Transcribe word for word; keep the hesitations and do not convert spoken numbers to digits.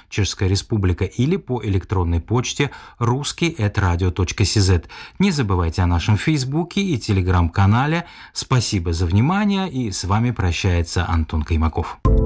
Чешская Республика, или по электронной почте русский эт радио точка си зет. Не забывайте о нашем Фейсбуке и Телеграм-канале. Спасибо за внимание, и с вами прощается Антон Каймаков.